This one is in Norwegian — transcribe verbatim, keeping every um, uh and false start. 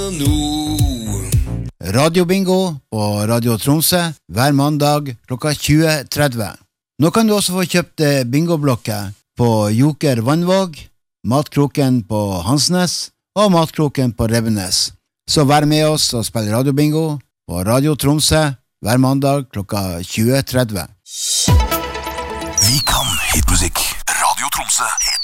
nå. Radiobingo på Radio Tromsø hver mandag klokka tjue tretti. Nå kan du også få kjøpt bingoblokker på Joker Vannvåg, Matkroken på Hansnes og Matkroken på Rebbenes. Så vær med oss og spill radiobingo på Radio Tromsø hver mandag klokka tjue tretti. Vi kan hitmusikk. Radio Tromsø.